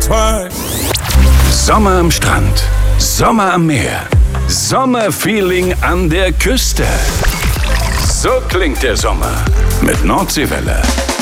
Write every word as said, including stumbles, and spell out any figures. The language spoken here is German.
zwei. Sommer am Strand, Sommer am Meer, Sommerfeeling an der Küste. So klingt der Sommer mit Nordseewelle.